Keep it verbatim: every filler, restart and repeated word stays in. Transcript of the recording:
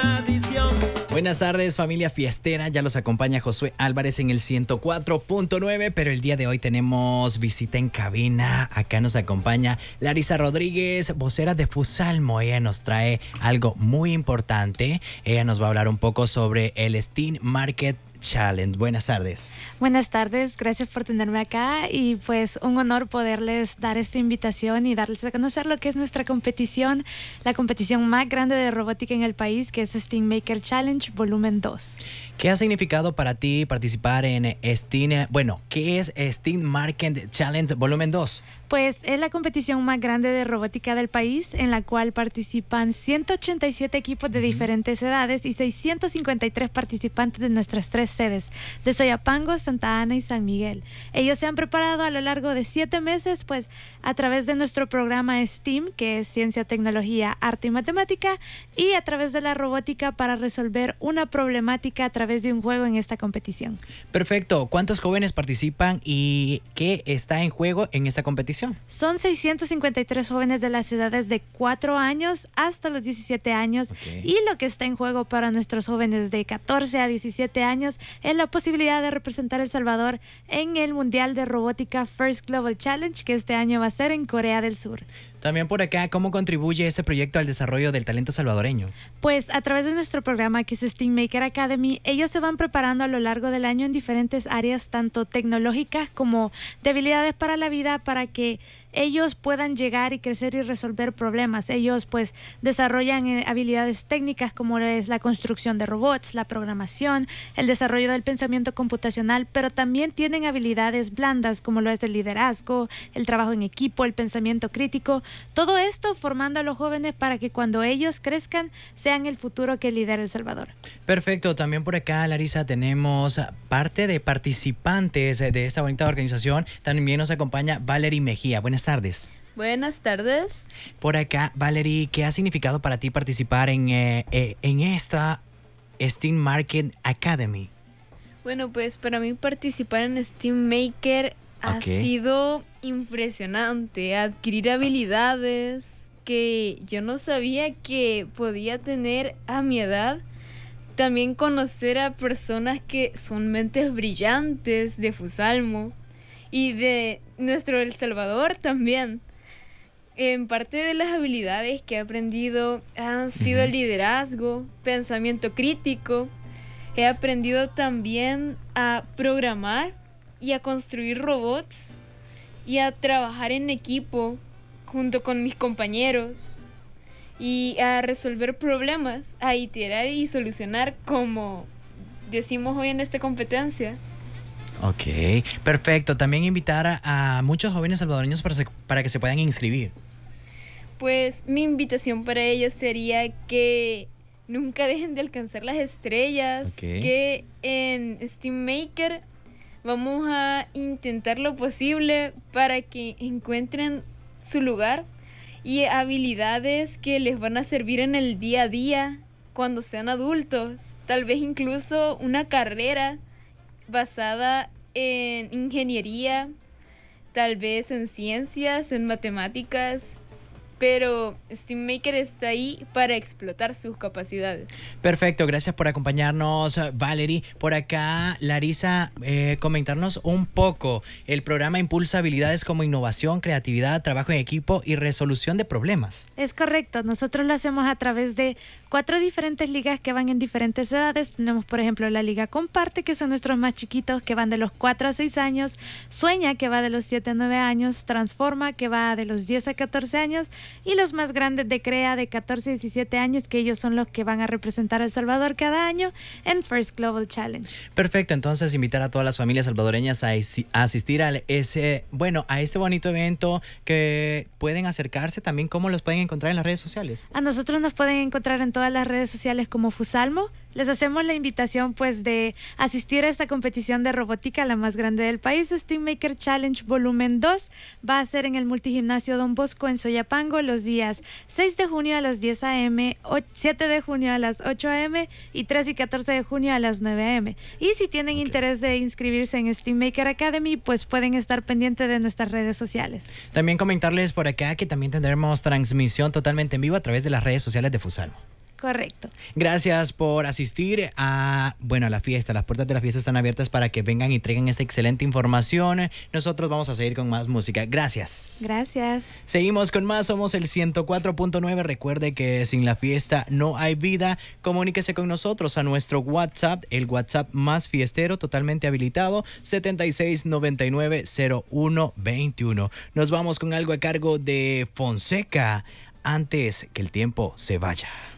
tradición. Buenas tardes, familia fiestera. Ya los acompaña Josué Álvarez en el ciento cuatro punto nueve, pero el día de hoy tenemos visita en cabina. Acá nos acompaña Larisa Rodríguez, vocera de Fusalmo. Ella nos trae algo muy importante. Ella nos va a hablar un poco sobre el Steam Market Challenge. Buenas tardes. Buenas tardes, gracias por tenerme acá y pues un honor poderles dar esta invitación y darles a conocer lo que es nuestra competición, la competición más grande de robótica en el país, que es Steam Maker Challenge Volumen dos. ¿Qué ha significado para ti participar en Steam? Bueno, ¿qué es Steam Market Challenge Volumen dos? Pues es la competición más grande de robótica del país, en la cual participan ciento ochenta y siete equipos de diferentes edades y seiscientos cincuenta y tres participantes de nuestras tres sedes, de Soyapango, Santa Ana y San Miguel. Ellos se han preparado a lo largo de siete meses, pues a través de nuestro programa STEAM, que es Ciencia, Tecnología, Arte y Matemática, y a través de la robótica para resolver una problemática a través de un juego en esta competición. Perfecto. ¿Cuántos jóvenes participan y qué está en juego en esta competición? Son seiscientos cincuenta y tres jóvenes de las edades de cuatro años hasta los diecisiete años. Okay. Y lo que está en juego para nuestros jóvenes de catorce a diecisiete años es la posibilidad de representar a El Salvador en el Mundial de Robótica First Global Challenge, que este año va a ser en Corea del Sur. También por acá, ¿cómo contribuye ese proyecto al desarrollo del talento salvadoreño? Pues a través de nuestro programa, que es Steam Maker Academy, ellos se van preparando a lo largo del año en diferentes áreas, tanto tecnológicas como de habilidades para la vida, para que ellos puedan llegar y crecer y resolver problemas. Ellos pues desarrollan eh, habilidades técnicas como es la construcción de robots, la programación, el desarrollo del pensamiento computacional, pero también tienen habilidades blandas como lo es el liderazgo, el trabajo en equipo, el pensamiento crítico. Todo esto formando a los jóvenes para que cuando ellos crezcan sean el futuro que lidera El Salvador. Perfecto. También por acá, Larisa, tenemos parte de participantes de esta bonita organización. También nos acompaña Valerie Mejía. Buenas tardes. Buenas tardes. Por acá, Valerie, ¿qué ha significado para ti participar en, eh, eh, en esta Steam Market Academy? Bueno, pues para mí participar en Steam Maker ha okay. sido impresionante. Adquirir habilidades que yo no sabía que podía tener a mi edad. También conocer a personas que son mentes brillantes de Fusalmo y de nuestro El Salvador también. En parte de las habilidades que he aprendido han sido uh-huh. liderazgo, pensamiento crítico. He aprendido también a programar y a construir robots y a trabajar en equipo junto con mis compañeros y a resolver problemas, a iterar y solucionar, como decimos hoy en esta competencia. Ok, perfecto. También invitar a, a muchos jóvenes salvadoreños para, se, para que se puedan inscribir. Pues mi invitación para ellos sería que nunca dejen de alcanzar las estrellas, okay. que en Steam Maker vamos a intentar lo posible para que encuentren su lugar y habilidades que les van a servir en el día a día cuando sean adultos. Tal vez incluso una carrera basada en ingeniería, tal vez en ciencias, en matemáticas, pero Steam Maker está ahí para explotar sus capacidades. Perfecto, gracias por acompañarnos, Valerie. Por acá, Larisa, eh, comentarnos un poco. El programa impulsa habilidades como innovación, creatividad, trabajo en equipo y resolución de problemas. Es correcto, nosotros lo hacemos a través de cuatro diferentes ligas que van en diferentes edades. Tenemos, por ejemplo, la Liga Comparte, que son nuestros más chiquitos, que van de los cuatro a seis años, Sueña, que va de los siete a nueve años, Transforma, que va de los diez a catorce años, y los más grandes de CREA de catorce a diecisiete años, que ellos son los que van a representar a El Salvador cada año en First Global Challenge. Perfecto, entonces invitar a todas las familias salvadoreñas a, a asistir a ese, bueno, a este bonito evento, que pueden acercarse también. ¿Cómo los pueden encontrar en las redes sociales? A nosotros nos pueden encontrar en todas las redes sociales como Fusalmo. Les hacemos la invitación pues de asistir a esta competición de robótica, la más grande del país. Steam Maker Challenge Volumen dos va a ser en el Multigimnasio Don Bosco en Soyapango los días seis de junio a las diez a eme, siete de junio a las ocho a eme y tres y catorce de junio a las nueve a eme. Y si tienen okay. interés de inscribirse en Steam Maker Academy, pues pueden estar pendientes de nuestras redes sociales. También comentarles por acá que también tendremos transmisión totalmente en vivo a través de las redes sociales de Fusalmo. Correcto. Gracias por asistir a, bueno, a la fiesta. Las puertas de la fiesta están abiertas para que vengan y traigan esta excelente información. Nosotros vamos a seguir con más música. Gracias. Gracias. Seguimos con más. Somos el ciento cuatro punto nueve. Recuerde que sin la fiesta no hay vida. Comuníquese con nosotros a nuestro WhatsApp, el WhatsApp más fiestero, totalmente habilitado, setenta y seis noventa y nueve cero uno veintiuno. Nos vamos con algo a cargo de Fonseca antes que el tiempo se vaya.